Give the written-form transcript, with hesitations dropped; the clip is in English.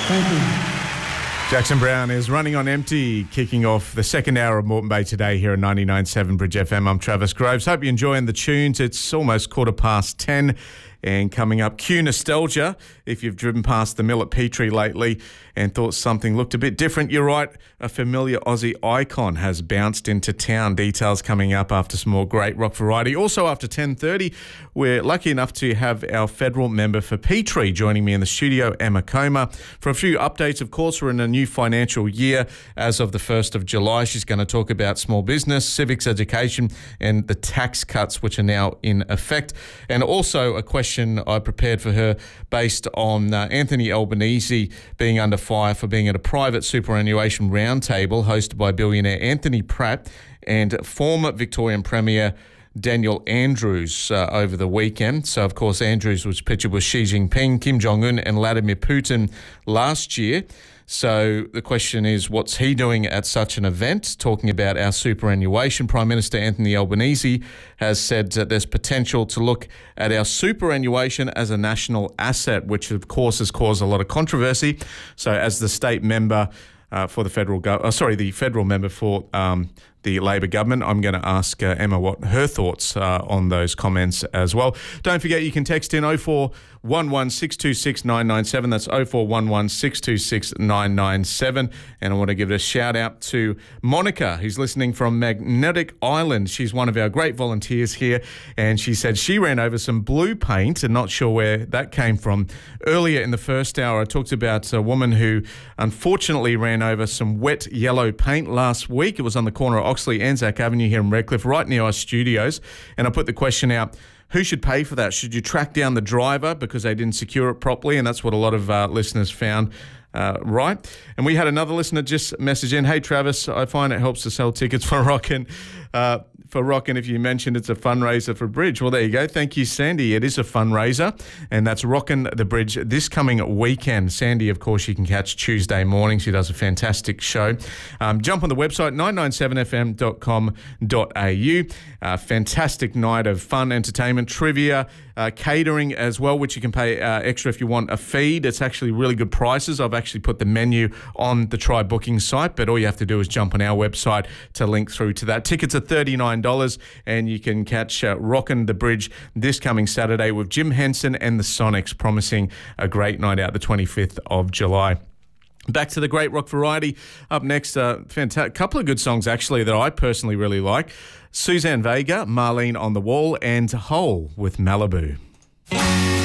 Thank you. Jackson Browne is running on empty, kicking off the second hour of Moreton Bay today here at 99.7 Bridge FM. I'm Travis Groves. Hope you're enjoying the tunes. It's almost 10:15. And coming up, Q Nostalgia. If you've driven past the mill at Petrie lately and thought something looked a bit different, you're right. A familiar Aussie icon has bounced into town. Details coming up after some more great rock variety. Also after 10:30, we're lucky enough to have our federal member for Petrie joining me in the studio, Emma Comer. For a few updates, of course, we're in a new financial year as of the 1st of July. She's going to talk about small business, civics education and the tax cuts which are now in effect. And also a question I prepared for her based on Anthony Albanese being under fire for being at a private superannuation roundtable hosted by billionaire Anthony Pratt and former Victorian Premier Daniel Andrews over the weekend. So, of course, Andrews was pictured with Xi Jinping, Kim Jong-un and Vladimir Putin last year. So the question is, what's he doing at such an event? Talking about our superannuation, Prime Minister Anthony Albanese has said that there's potential to look at our superannuation as a national asset, which of course has caused a lot of controversy. So as the state member for the the federal member for the Labor government, I'm going to ask Emma what her thoughts are on those comments as well. Don't forget, you can text in 0411 626 997. That's 0411 626 997. And I want to give a shout out to Monica, who's listening from Magnetic Island. She's one of our great volunteers here, and she said she ran over some blue paint and not sure where that came from. Earlier in the first hour, I talked about a woman who unfortunately ran over some wet yellow paint last week. It was on the corner of Oxley Anzac Avenue here in Redcliffe, right near our studios. And I put the question out, who should pay for that? Should you track down the driver because they didn't secure it properly? And that's what a lot of listeners found. Right. And we had another listener just message in, hey, Travis, I find it helps to sell tickets for Rockin'. If you mentioned it's a fundraiser for Bridge. Well, there you go. Thank you, Sandy. It is a fundraiser, and that's Rockin' the Bridge this coming weekend. Sandy, of course, you can catch Tuesday morning. She does a fantastic show. Jump on the website, 997fm.com.au. Fantastic night of fun, entertainment, trivia, catering as well, which you can pay extra if you want a feed. It's actually really good prices. I've actually put the menu on the Try Booking site, but all you have to do is jump on our website to link through to that. Tickets are $39, and you can catch Rockin' the Bridge this coming Saturday with Jim Henson and the Sonics, promising a great night out the 25th of July. Back to the great rock variety. Up next, fantastic couple of good songs actually that I personally really like. Suzanne Vega, Marlene on the Wall, and Hole with Malibu.